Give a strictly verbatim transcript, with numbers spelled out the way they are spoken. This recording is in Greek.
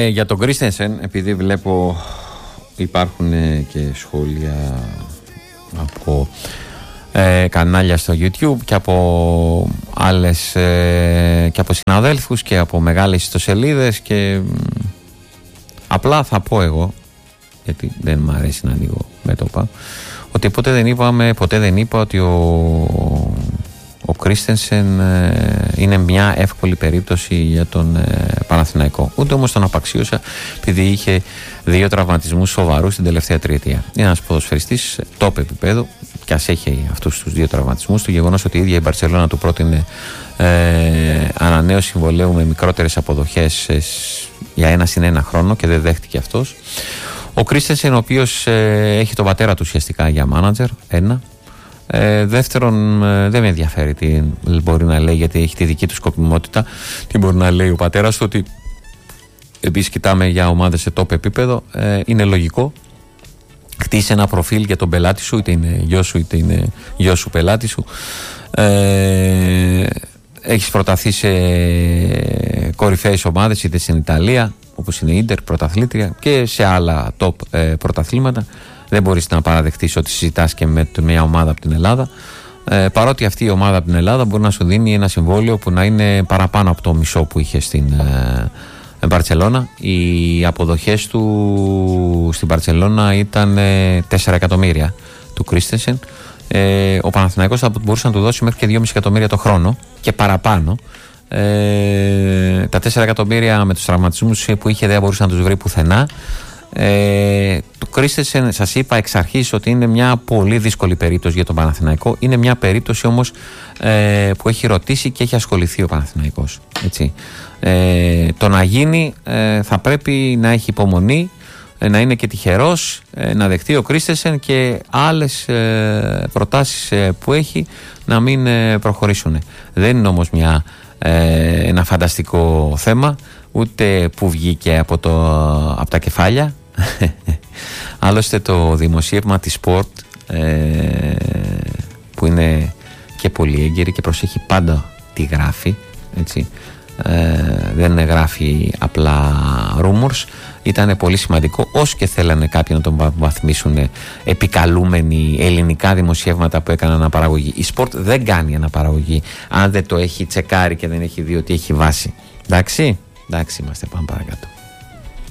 Ε, για τον Κρίστενσεν, επειδή βλέπω υπάρχουν και σχόλια από ε, κανάλια στο YouTube και από άλλες ε, και από συναδέλφους και από μεγάλες ιστοσελίδες, και απλά θα πω εγώ, γιατί δεν μου αρέσει να ανοίγω μέτωπα, ότι ποτέ δεν είπαμε, ποτέ δεν είπα ότι ο, ο Κρίστενσεν ε, είναι μια εύκολη περίπτωση για τον ε, Παναθηναϊκό. Ούτε όμως τον απαξίωσα, επειδή είχε δύο τραυματισμούς σοβαρούς την τελευταία τριετία. Είναι ένας ποδοσφαιριστής top επίπεδου, και ας έχει αυτούς τους δύο τραυματισμούς. Το γεγονός ότι η ίδια η Μπαρτσελόνα του πρότεινε ε, ανανέωση συμβολαίου με μικρότερες αποδοχές ε, για ένα συν ένα χρόνο, και δεν δέχτηκε αυτός. Ο Κρίστενσεν, ο οποίος ε, έχει τον πατέρα του ουσιαστικά για μάνατζερ, ένα. Ε, δεύτερον, ε, δεν με ενδιαφέρει τι μπορεί να λέει, γιατί έχει τη δική του σκοπιμότητα. Τι μπορεί να λέει ο πατέρας του, ότι επίσης κοιτάμε για ομάδες σε top επίπεδο, ε, είναι λογικό. Χτίσει ένα προφίλ για τον πελάτη σου, είτε είναι γιος σου είτε είναι γιος σου πελάτη σου. Ε, έχεις προταθεί σε κορυφαίες ομάδες, είτε στην Ιταλία, όπως είναι η Ίντερ, πρωταθλήτρια, και σε άλλα top ε, πρωταθλήματα. Δεν μπορείς να παραδεχτείς ότι συζητάς και με μια ομάδα από την Ελλάδα. Ε, παρότι αυτή η ομάδα από την Ελλάδα μπορεί να σου δίνει ένα συμβόλαιο που να είναι παραπάνω από το μισό που είχε στην ε, Μπαρτσελώνα. Οι αποδοχές του στην Μπαρτσελώνα ήταν ε, τέσσερα εκατομμύρια του Κρίστενσεν. Ε, ο Παναθηναϊκός θα μπορούσε να του δώσει μέχρι και δυόμισι εκατομμύρια το χρόνο και παραπάνω. Ε, τα τέσσερα εκατομμύρια με τους τραυματισμούς που είχε δεν μπορούσε να τους βρει πουθενά. Ε, το Κρίστενσεν, σας είπα εξ αρχής ότι είναι μια πολύ δύσκολη περίπτωση για τον Παναθηναϊκό. Είναι μια περίπτωση όμως ε, που έχει ρωτήσει και έχει ασχοληθεί ο Παναθηναϊκός, έτσι. Ε, το να γίνει ε, θα πρέπει να έχει υπομονή, ε, να είναι και τυχερός, ε, να δεχτεί ο Κρίστενσεν και άλλες ε, προτάσεις ε, που έχει να μην ε, προχωρήσουν. Δεν είναι όμως μια, ε, ένα φανταστικό θέμα, ούτε που βγήκε από, το, από τα κεφάλια. Άλλωστε το δημοσίευμα της Sport, ε, που είναι και πολύ έγκαιρη και προσέχει πάντα τι γράφει, έτσι, ε, δεν γράφει απλά rumors, ήταν πολύ σημαντικό. Όσοι και θέλανε κάποιοι να τον βαθμίσουν επικαλούμενοι ελληνικά δημοσιεύματα που έκαναν αναπαραγωγή. Η Sport δεν κάνει αναπαραγωγή αν δεν το έχει τσεκάρει και δεν έχει δει ότι έχει βάση. Εντάξει, εντάξει, είμαστε, πάμε παρακάτω.